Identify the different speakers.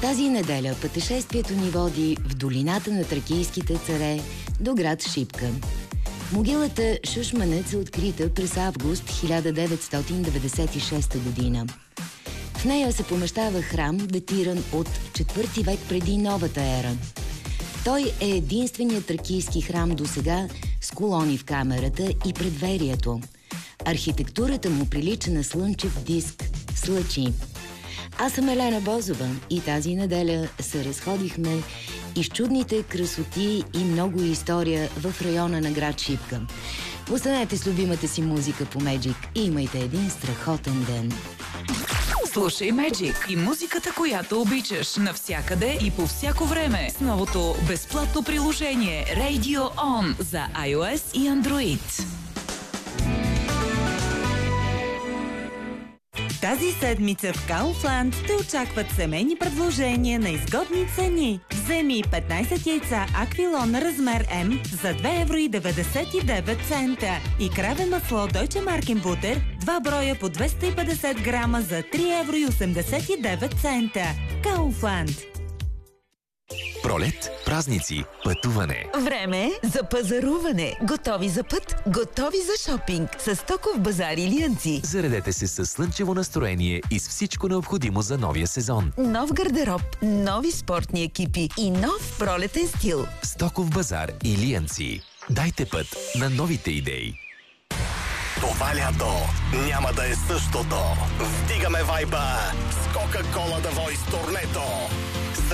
Speaker 1: Тази неделя пътешествието ни води в долината на тракийските царе до град Шипка. Могилата Шушманец е открита през август 1996 година. В нея се помещава храм, датиран от 4 век преди новата ера. Той е единственият тракийски храм досега с колони в камерата и предверието. Архитектурата му прилича на слънчев диск с лъчи. Аз съм Елена Бозова и тази неделя се разходихме из чудните красоти и много история в района на град Шипка. Останете с любимата си музика по Magic и имайте един страхотен ден.
Speaker 2: Слушай Magic и музиката, която обичаш, навсякъде и по всяко време с новото безплатно приложение Radio On за iOS и Android.
Speaker 3: Тази седмица в Kaufland те очакват семейни предложения на изгодни цени. Вземи 15 яйца Аквилон на размер М за 2,99 евро и краве масло Deutsche Markenbutter 2 броя по 250 грама за 3,89 евро. Kaufland.
Speaker 4: Пролет, празници, пътуване.
Speaker 5: Време за пазаруване. Готови за път, готови за шопинг. С Стоков базар Илиянци.
Speaker 4: Заредете се с слънчево настроение и с всичко необходимо за новия сезон.
Speaker 5: Нов гардероб, нови спортни екипи и нов пролетен стил.
Speaker 4: Стоков базар Илиянци. Дайте път на новите идеи.
Speaker 6: Това лято няма да е същото. Вдигаме вайба с Coca-Cola The Voice турнето.